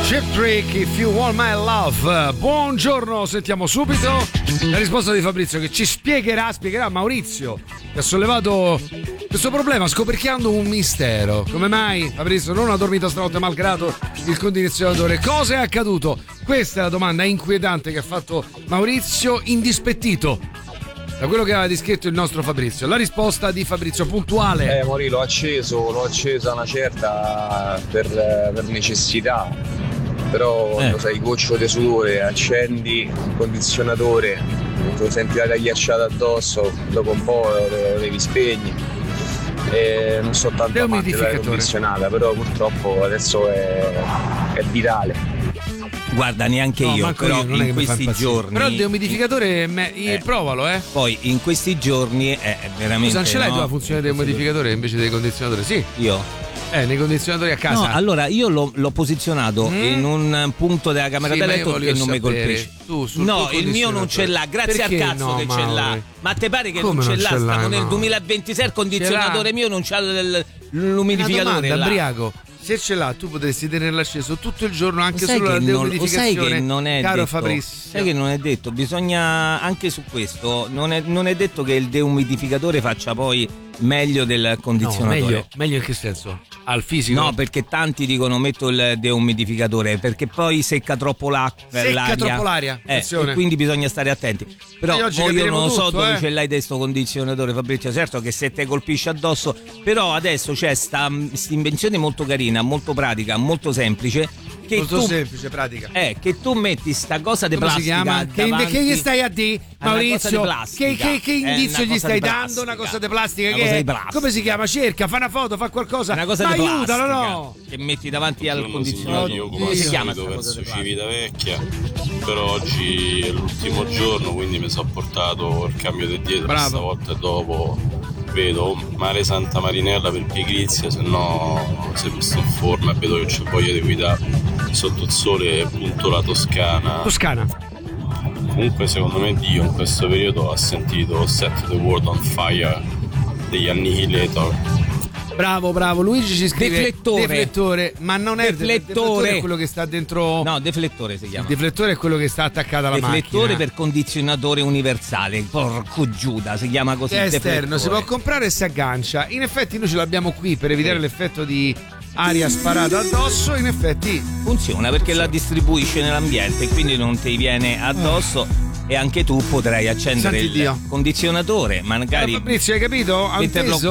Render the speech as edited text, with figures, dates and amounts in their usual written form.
Cheap Trick, If You Want My Love. Buongiorno, sentiamo subito la risposta di Fabrizio che ci spiegherà Maurizio, che ha sollevato questo problema scoperchiando un mistero. Come mai Fabrizio non ha dormito stanotte malgrado il condizionatore? Cosa è accaduto? Questa è la domanda inquietante che ha fatto Maurizio, indispettito da quello che aveva descritto il nostro Fabrizio. La risposta di Fabrizio puntuale. Mori, l'ho accesa una certa per necessità, però quando sai goccio di sudore, accendi il condizionatore, tu senti l'aria ghiacciata addosso, dopo un po' lo devi spegni. Non so tanto amante dell'aria condizionata, però purtroppo adesso è virale. Guarda, neanche io, però non in questi giorni. Però il deumidificatore provalo, Poi in questi giorni è veramente. Non ce l'hai tu la funzione del modificatore invece del condizionatore? Sì. Io? Nei condizionatori a casa. No, allora io l'ho posizionato in un punto della camera da letto che non mi colpisce. No, il mio non ce l'ha, grazie al cazzo che ce l'ha. Ma te pare che non ce l'ha? Stiamo nel 2026, il condizionatore mio non c'ha l'umidificatore. Ambriaco. Se ce l'ha, tu potresti tenerlo acceso tutto il giorno anche solo la deumidificazione. Sai che non è caro detto, Fabrizio. Sai che non è detto, bisogna anche su questo, non è detto che il deumidificatore faccia poi meglio del condizionatore. No, meglio in che senso? Al fisico? No, perché tanti dicono metto il deumidificatore perché poi secca troppo l'aria. E quindi bisogna stare attenti. Però io non lo so dove ce l'hai te sto condizionatore, Fabrizio. Certo che se te colpisce addosso, però adesso c'è sta invenzione molto carina, molto pratica, molto semplice. Semplice, pratica. Che tu metti sta cosa di plastica. Come si chiama? Che gli stai a dire, Maurizio? Che indizio gli stai dando? Una cosa di plastica? Come si chiama? Cerca, fa una foto, fa qualcosa. Una cosa ma di aiutalo, plastica, no? Che metti davanti al condizionatore. Io come si chiama? Verso Civitavecchia, però oggi è l'ultimo giorno, quindi mi sono portato il cambio di dietro. Stavolta dopo vedo Mare Santa Marinella per pigrizia, se no se mi sto in forma e vedo che c'è voglia di guidare sotto il sole, appunto la Toscana. Comunque secondo me Dio in questo periodo ha sentito Set the World on Fire degli Annihilator. Bravo, Luigi ci scrive deflettore, ma non è deflettore, è quello che sta dentro. No, deflettore si chiama. Il deflettore è quello che sta attaccato alla macchina. Deflettore per condizionatore universale. Porco Giuda, si chiama così. È esterno, si può comprare e si aggancia. In effetti noi ce l'abbiamo qui per evitare l'effetto di aria sparata addosso. In effetti funziona perché la distribuisce nell'ambiente, quindi non ti viene addosso. E anche tu potrai accendere il condizionatore, magari. Fabrizio, hai capito? Ha inteso?